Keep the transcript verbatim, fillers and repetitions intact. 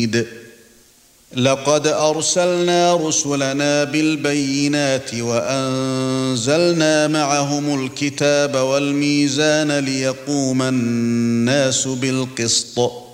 حميد. لقد أرسلنا رسلنا بالبينات وأنزلنا معهم الكتاب والميزان ليقوم الناس بالقسط